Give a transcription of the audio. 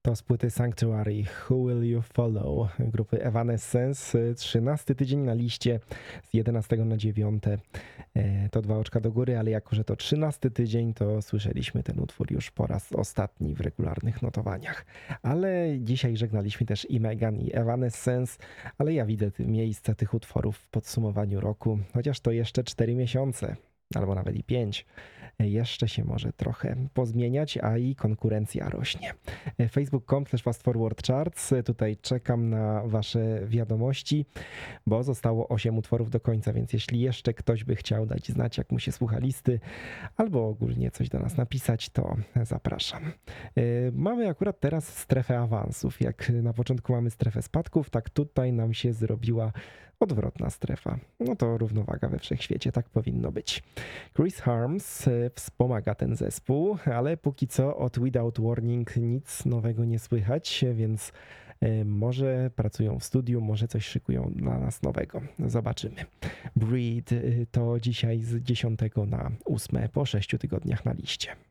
To z płyty Sanctuary, Who Will You Follow grupy Evanescence. 13 tydzień na liście z 11 na 9. To 2 oczka do góry, ale jako że to 13 tydzień, to słyszeliśmy ten utwór już po raz ostatni w regularnych notowaniach. Ale dzisiaj żegnaliśmy też i Megan, i Evanescence, ale ja widzę miejsce tych utworów w podsumowaniu roku, chociaż to jeszcze 4 miesiące. Albo nawet i 5. Jeszcze się może trochę pozmieniać, a i konkurencja rośnie. Facebook.com/Fast Forward Charts. Tutaj czekam na wasze wiadomości, bo zostało 8 utworów do końca, więc jeśli jeszcze ktoś by chciał dać znać, jak mu się słucha listy, albo ogólnie coś do nas napisać, to zapraszam. Mamy akurat teraz strefę awansów. Jak na początku mamy strefę spadków, tak tutaj nam się zrobiła odwrotna strefa. No to równowaga we wszechświecie, tak powinno być. Chris Harms wspomaga ten zespół, ale póki co od Without Warning nic nowego nie słychać, więc może pracują w studiu, może coś szykują dla nas nowego. Zobaczymy. Breed to dzisiaj z 10 na 8 po 6 tygodniach na liście.